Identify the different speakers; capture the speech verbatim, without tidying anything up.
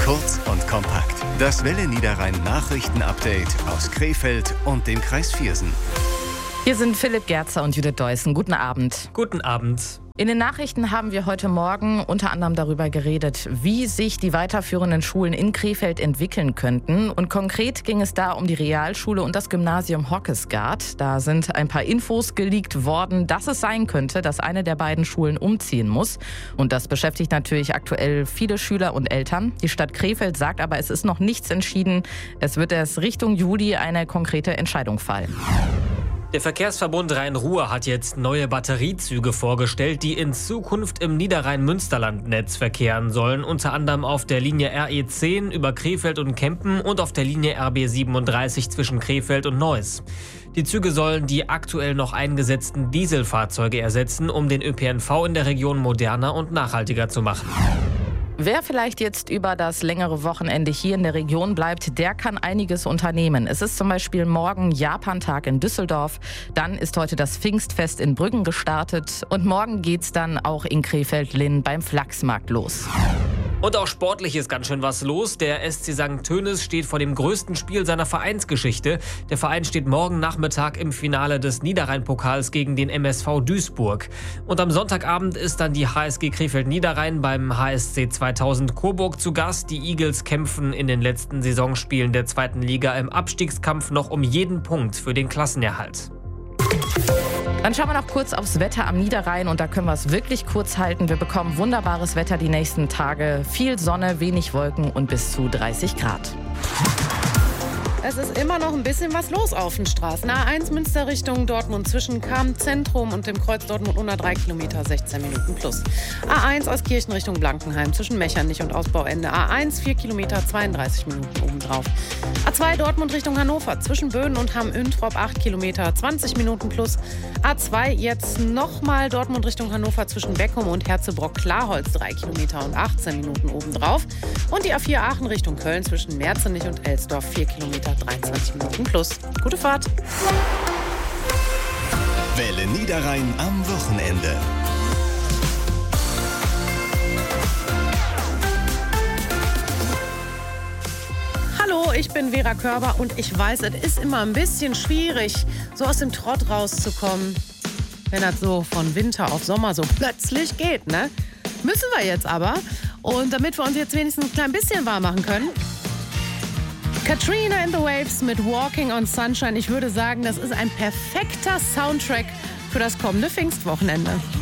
Speaker 1: Kurz und kompakt. Das Welle Niederrhein Nachrichten-Update aus Krefeld und dem Kreis Viersen.
Speaker 2: Hier sind Philipp Gerzer und Judith Deussen. Guten Abend.
Speaker 3: Guten Abend.
Speaker 2: In den Nachrichten haben wir heute Morgen unter anderem darüber geredet, wie sich die weiterführenden Schulen in Krefeld entwickeln könnten. Und konkret ging es da um die Realschule und das Gymnasium Hockesgard. Da sind ein paar Infos geleakt worden, dass es sein könnte, dass eine der beiden Schulen umziehen muss. Und das beschäftigt natürlich aktuell viele Schüler und Eltern. Die Stadt Krefeld sagt aber, es ist noch nichts entschieden. Es wird erst Richtung Juli eine konkrete Entscheidung fallen.
Speaker 3: Der Verkehrsverbund Rhein-Ruhr hat jetzt neue Batteriezüge vorgestellt, die in Zukunft im Niederrhein-Münsterland-Netz verkehren sollen. Unter anderem auf der Linie R E zehn über Krefeld und Kempen und auf der Linie R B siebenunddreißig zwischen Krefeld und Neuss. Die Züge sollen die aktuell noch eingesetzten Dieselfahrzeuge ersetzen, um den Ö P N V in der Region moderner und nachhaltiger zu machen.
Speaker 2: Wer vielleicht jetzt über das längere Wochenende hier in der Region bleibt, der kann einiges unternehmen. Es ist zum Beispiel morgen Japantag in Düsseldorf. Dann ist heute das Pfingstfest in Brüggen gestartet. Und morgen geht's dann auch in Krefeld-Linn beim Flachsmarkt los.
Speaker 3: Und auch sportlich ist ganz schön was los. Der S C Sankt Tönis steht vor dem größten Spiel seiner Vereinsgeschichte. Der Verein steht morgen Nachmittag im Finale des Niederrhein-Pokals gegen den M S V Duisburg. Und am Sonntagabend ist dann die H S G Krefeld-Niederrhein beim H S C zweitausend Coburg zu Gast. Die Eagles kämpfen in den letzten Saisonspielen der zweiten Liga im Abstiegskampf noch um jeden Punkt für den Klassenerhalt.
Speaker 2: Dann schauen wir noch kurz aufs Wetter am Niederrhein und da können wir es wirklich kurz halten. Wir bekommen wunderbares Wetter die nächsten Tage. Viel Sonne, wenig Wolken und bis zu dreißig Grad.
Speaker 4: Es ist immer noch ein bisschen was los auf den Straßen. A eins Münster Richtung Dortmund zwischen Cham Zentrum und dem Kreuz Dortmund unter drei Kilometer, sechzehn Minuten plus. A eins aus Kirchen Richtung Blankenheim zwischen Mechernich und Ausbauende. A eins vier Kilometer, zweiunddreißig Minuten obendrauf. A zwei Dortmund Richtung Hannover zwischen Böden und Hamm-Üntrop acht Kilometer, zwanzig Minuten plus. A zwei jetzt nochmal Dortmund Richtung Hannover zwischen Beckum und Herzebrock-Klarholz drei Kilometer und achtzehn Minuten obendrauf. Und die A vier Aachen Richtung Köln zwischen Merzenich und Elsdorf vier Kilometer, dreiundzwanzig Minuten plus. Gute Fahrt.
Speaker 1: Welle Niederrhein am Wochenende.
Speaker 4: Hallo, ich bin Vera Körber und ich weiß, es ist immer ein bisschen schwierig, so aus dem Trott rauszukommen, wenn das so von Winter auf Sommer so plötzlich geht, ne? Müssen wir jetzt aber. Und damit wir uns jetzt wenigstens ein klein bisschen warm machen können, Katrina and the Waves mit Walking on Sunshine. Ich würde sagen, das ist ein perfekter Soundtrack für das kommende Pfingstwochenende.